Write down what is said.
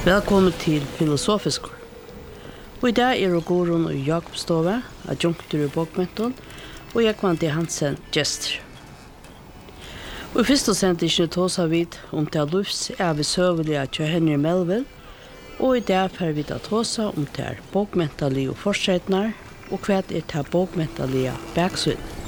Velkommen til Filosofisk. Og i dag er Gorun og Jakob Stove, adjunkter i bokmenton, og jeg kvant til Hansen Gjester. Og i første sendingen tås vi om det livs er vi søvelige til Henry Melville, og i dag får vi tås om det bokmentalige forskjellene, og hva er det bokmentalige baksyn.